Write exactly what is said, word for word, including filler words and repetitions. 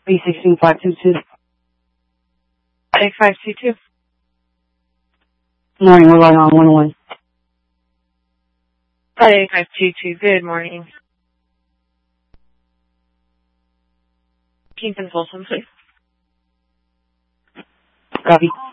B sixteen five two two. A five two two. Morning, we're going on one one. A five two two, good morning. Kingpin Folsom, please. Copy.